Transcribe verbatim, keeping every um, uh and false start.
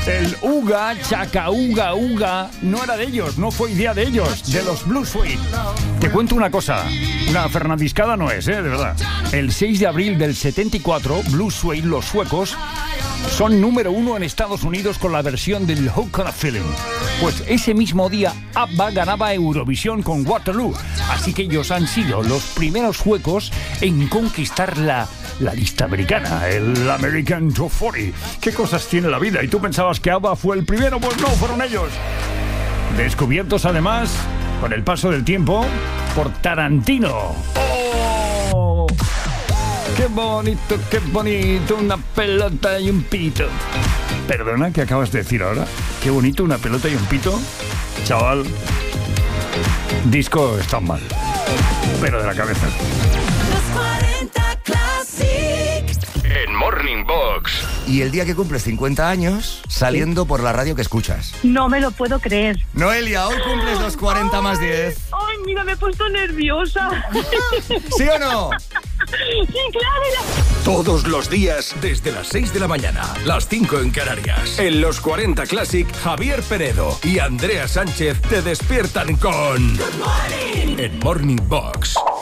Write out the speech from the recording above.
El Uga, Chaka, Uga, Uga, no era de ellos, no fue idea de ellos, de los Blue Suede. Te cuento una cosa, una fernandiscada no es, ¿eh? De verdad. El seis de abril del setenta y cuatro, Blue Suede, los suecos, son número uno en Estados Unidos con la versión del Hook on a Feeling. Pues ese mismo día, ABBA ganaba Eurovisión con Waterloo. Así que ellos han sido los primeros suecos en conquistar la, la lista americana, el American Top cuarenta. ¿Qué cosas tiene la vida? ¿Y tú pensabas que ABBA fue el primero? Pues no, fueron ellos. Descubiertos además, con el paso del tiempo, por Tarantino. ¡Oh! ¡Qué bonito, qué bonito! Una pelota y un pito. Perdona, ¿qué acabas de decir ahora? Qué bonito, una pelota y un pito. Chaval, disco está mal, pero de la cabeza. Los cuarenta Classic. En Morning Box. Y el día que cumples cincuenta años, saliendo por la radio que escuchas. No me lo puedo creer. Noelia, hoy cumples los cuarenta más diez. Ay, mira, me he puesto nerviosa. ¿Sí o no? Sí, claro. Todos los días, desde las seis de la mañana, las cinco en Canarias. En los cuarenta Classic, Javier Penedo y Andrea Sánchez te despiertan con... Good Morning. En Morning Box.